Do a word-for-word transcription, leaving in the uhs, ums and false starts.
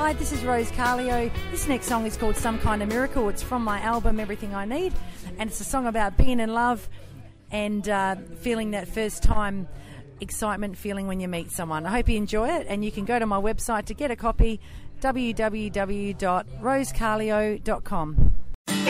Hi, this is Rose Carlio. This next song is called Some Kind of Miracle. It's from my album Everything I Need, and it's a song about being in love and uh, feeling that first time excitement feeling when you meet someone. I hope you enjoy it, and you can go to my website to get a copy, w w w dot rose carlio dot com.